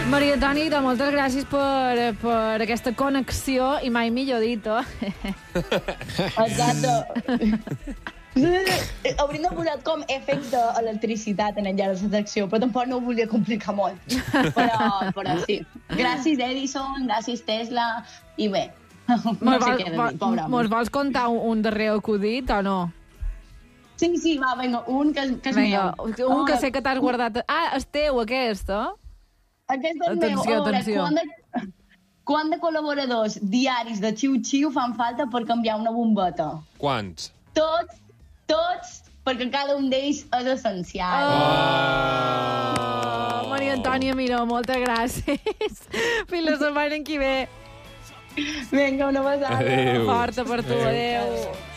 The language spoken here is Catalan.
Maria Antònia, moltes gràcies per aquesta connexió i mai millor dit, Exacte. Hauríem de posar com efecte d'electricitat en el llarg de la secció, però tampoc no ho volia complicar molt. Però sí. Gràcies Edison, gràcies Tesla, i bé, no sé què dir, pobre home. Mos vols contar un darrer acudit o no? Sí, va, vinga, un que és meu. Un que sé que t'has guardat. Ah, és teu, aquest, Aquest és meu. Atenció. Quant de col·laboradors diaris de xiu-xiu fan falta per canviar una bombeta? Quants? Tots, perquè cada un d'ells és essencial. Maria Antònia Miró, moltes gràcies. Fins la setmana que ve. Vinga, una besada. Adéu. Forta per tu, adéu.